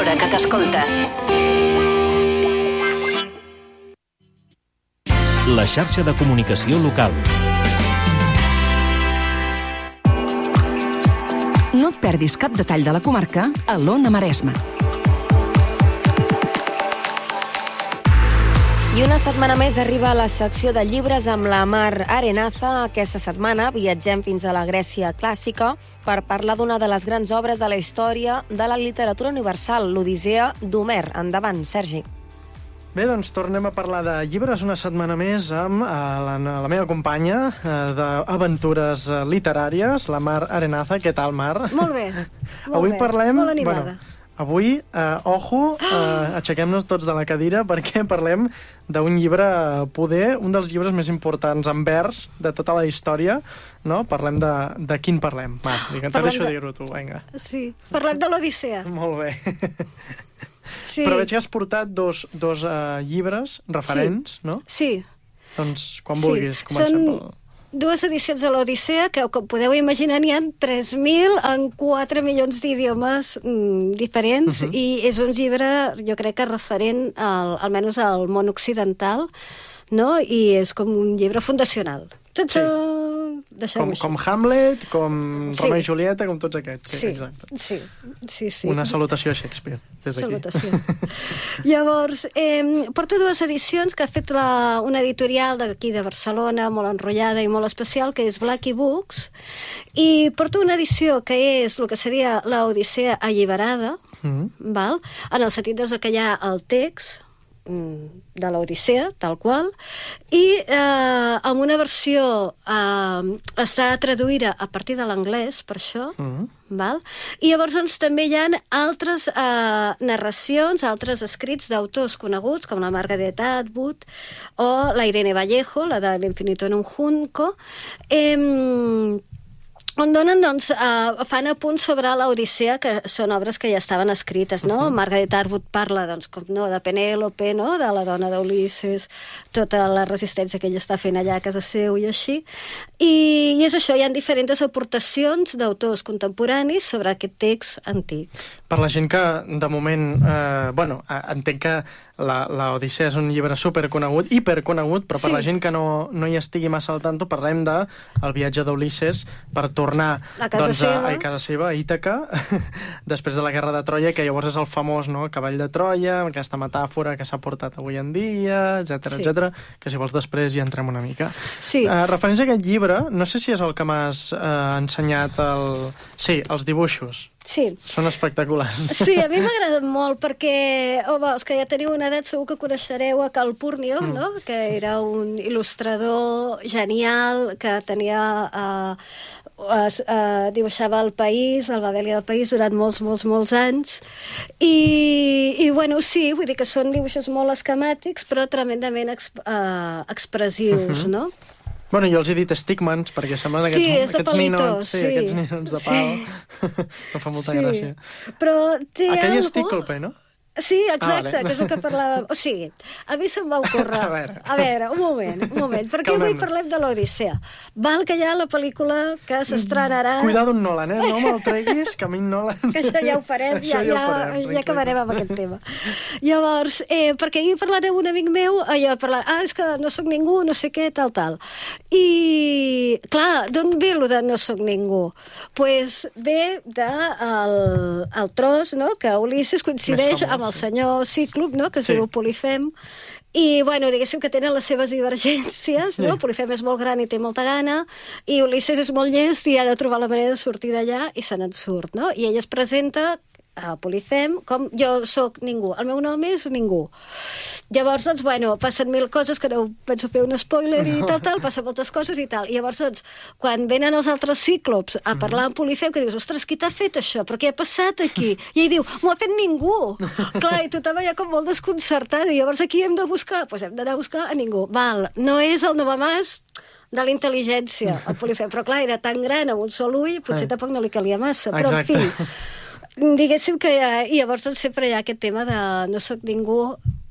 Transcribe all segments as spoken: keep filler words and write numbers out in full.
l'emissora que t'escolta. La xarxa de comunicació local. No et perdis cap detall de la comarca a l'Ona Maresma. I una setmana més arriba a la secció de llibres amb la Mar Arenaza. Aquesta setmana viatgem fins a la Grècia clàssica per parlar d'una de les grans obres de la història de la literatura universal, l'Odissea d'Homer. Endavant, Sergi. Bé, doncs tornem a parlar de llibres una setmana més amb eh, la, la meva companya eh, d'aventures eh, literàries, la Mar Arenaza. Què tal, Mar? Molt bé, molt Avui bé, parlem, molt animada. Bueno, avui, eh, ojo, eh, aixequem-nos tots de la cadira perquè parlem d'un llibre poder, un dels llibres més importants en vers de tota la història, no? Parlem de, de quin parlem? Mar, te deixo de... dir-ho tu, vinga. Sí, parlem de l'Odissea. Molt bé. Sí. Però veig que has portat dos, dos uh, llibres referents, sí. No? Sí. Doncs, quan sí. vulguis, comencem Són... pel... dues edicions de l'Odissea, que, com podeu imaginar, n'hi ha tres mil en quatre milions d'idiomes mm, diferents, uh -huh. i és un llibre, jo crec que referent, al, almenys al món occidental, no? I és com un llibre fundacional. Tot sí. Com, com Hamlet, com sí. Romeo i Julieta, com tots aquests. Sí, sí, exacte. Sí, sí, sí. Una salutació a Shakespeare, des d'aquí. Salutació. Llavors, eh, porto dues edicions que ha fet la, una editorial d'aquí de Barcelona, molt enrotllada i molt especial, que és Blackie Books, i porto una edició que és el que seria l'Odissea alliberada, mm. val? En el sentit doncs, que hi ha el text de l'Odissea, tal qual, i eh, amb una versió eh, està traduïda a partir de l'anglès, per això, mm. val? I llavors doncs, també hi ha altres eh, narracions, altres escrits d'autors coneguts, com la Margaret Atwood o la Irene Vallejo, la de L'Infinito en un Junco, eh, on donen, doncs, uh, fan apunts sobre l'Odissea, que són obres que ja estaven escrites, no? Uh-huh. Margaret Atwood parla, doncs, com, no, de Penèlope, no?, de la dona d'Ulisses, tota la resistència que ella està fent allà a casa seu i així. I, i és això, hi ha diferents aportacions d'autors contemporanis sobre aquest text antic. Per la gent que, de moment, eh, bueno, entenc que l'Odissea és un llibre superconegut, hiperconegut, però per sí. la gent que no, no hi estigui massa al tanto, parlem de el viatge d'Ulisses per tornar a casa, doncs, seva. A, a casa seva, a Ítaca, després de la guerra de Troia, que llavors és el famós, no?, cavall de Troia, aquesta metàfora que s'ha portat avui en dia, etcètera, sí. etcètera, que si vols després hi entrem una mica. Sí. Uh, referents a aquest llibre, no sé si és el que m'has uh, ensenyat, el... sí, els dibuixos. Sí. Són espectaculars. Sí, a mi m'agraden molt perquè, home, els que ja teniu una edat segur que coneixereu a Cal Púrniok, mm. no?, que era un il·lustrador genial que tenia... Uh, es, uh, dibuixava el país, el Babeli del país, durant molts, molts, molts anys. I, i bueno, sí, vull dir que són dibuixos molt esquemàtics, però tremendament exp uh, expressius, uh-huh. no? Bueno, jo els he dit estigmans, perquè semblen sí, aquests, aquests palito, ninots, sí, sí. aquests ninots de pal. Sí. Em fa molta sí. gràcia. Però té Aquell algo... és Cíclope, no? Sí, exacte, ah, vale. que és el que parlàvem. O sigui, a mi se'm va ocórrer... a, veure. a veure, un moment, un moment, perquè avui parlem de l'Odissea. Val que hi ha la pel·lícula que s'estrenarà... Cuidado amb Nolan, eh? No me'l treguis, que a mi Nolan... Que això ja ho farem, ja, ja, ho farem, ja, ja acabarem amb aquest tema. Llavors, eh, perquè ahir parlant amb un amic meu, allò parlant, ah, és que no sóc ningú, no sé què, tal, tal. I, clar, d'on ve lo de no sóc ningú? Doncs pues ve del el tros, no?, que Ulisses coincideix famós, amb el senyor Cíclop, no?, que es sí. diu Polifem, i, bueno, diguéssim que tenen les seves divergències, no? Sí. Polifem és molt gran i té molta gana, i Ulisses és molt llest i ha de trobar la manera de sortir d'allà i se n'en surt, no? I ell es presenta a Polifem com jo sóc ningú, el meu nom és ningú. Llavors, doncs, bueno, passen mil coses, que no penso fer un spoiler i tal, tal, passen moltes coses i tal. I llavors, doncs, quan venen els altres cíclops a parlar amb Polifem, que dius, ostres, qui t'ha fet això? Però què ha passat aquí? I ell diu, m'ho ha fet ningú. Clar, i tothom allà com molt desconcertat. I llavors aquí hem de buscar? Doncs pues hem d'anar a buscar a ningú. Val, no és el novamàs de la intel·ligència, el Polifem, però clar, era tan gran amb un sol ull, potser eh. tampoc no li calia massa. Però, exacte. En fi, diguéssim que... I llavors doncs, sempre hi ha aquest tema de no sóc ningú.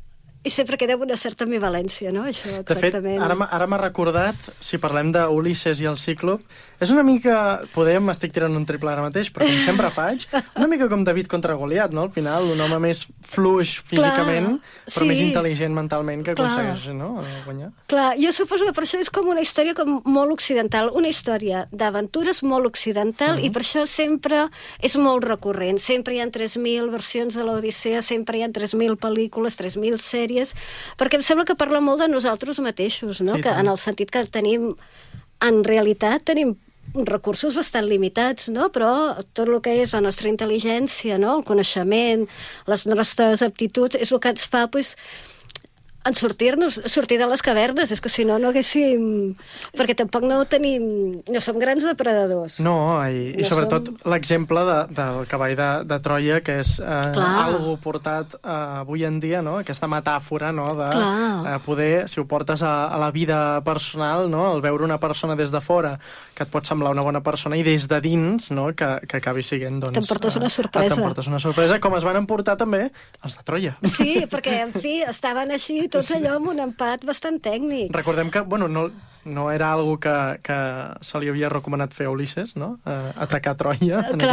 i sempre queda una certa ambivalència, no? Això, exactament. De fet, ara, ara m'ha recordat, si parlem d'Ulisses i el Cíclop, és una mica, podem, estic tirant un triple ara mateix, però com sempre faig, una mica com David contra Goliat, no? Al final, un home més fluix físicament, clar, però sí, més intel·ligent mentalment que aconsegueix, no?, guanyar. Clar, jo suposo que per això és com una història com molt occidental, una història d'aventures molt occidental, uh-huh. i per això sempre és molt recurrent. Sempre hi ha tres mil versions de l'Odissea, sempre hi ha tres mil pel·lícules, tres mil sèries, perquè em sembla que parla molt de nosaltres mateixos, no? Sí, que, en el sentit que tenim, en realitat tenim recursos bastant limitats, no? Però tot el que és la nostra intel·ligència, no? El coneixement, les nostres aptituds, és el que ens fa, pues, en sortir-nos, sortir de les cavernes, és que si no, no haguéssim... Perquè tampoc no tenim... No som grans depredadors. No, i, no i sobretot som... l'exemple de, del cavall de, de Troia, que és eh, algo portat eh, avui en dia, no? Aquesta metàfora, no? De eh, poder, si ho portes a, a la vida personal, no? El veure una persona des de fora, que et pot semblar una bona persona, i des de dins, no? Que, que acabi sent, doncs... T'emportes una sorpresa. Eh, T'emportes una sorpresa, com es van emportar també els de Troia. Sí, perquè, en fi, estaven així tots allò amb un empat bastant tècnic. Recordem que, bueno, no, no era algo que, que se li havia recomanat fer a Ulisses, no? Uh, atacar Troia. Clar,